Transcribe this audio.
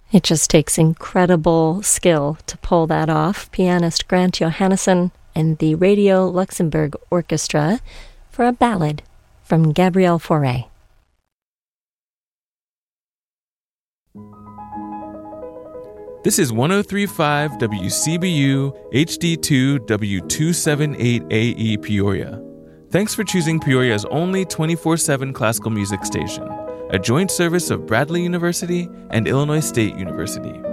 It just takes incredible skill to pull that off. Pianist Grant Johannesson and the Radio Luxembourg Orchestra for a ballad from Gabrielle Fauré. This is 103.5 WCBU HD2 W278AE Peoria. Thanks for choosing Peoria's only 24/7 classical music station, a joint service of Bradley University and Illinois State University.